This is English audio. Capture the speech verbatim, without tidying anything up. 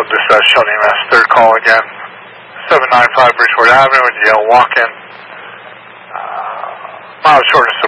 dispatch, Shelton E M S, third call again. seven nine five Bridgeport Avenue, and Yale walk-in. Uh, mild shortness